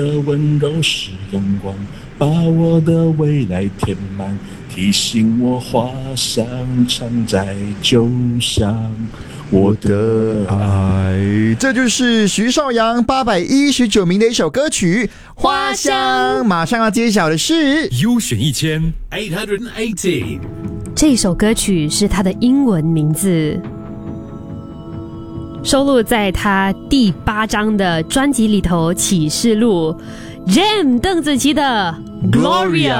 温柔是阳光，把我的未来填满，提醒我花香常在酒香。我的爱， 这就是徐少阳819名的一首歌曲《花香》。马上要揭晓的是优选1880。 这首歌曲是他的英文名字，收录在他第8张的专辑里头《启示录》。Jam 邓紫棋的 Gloria。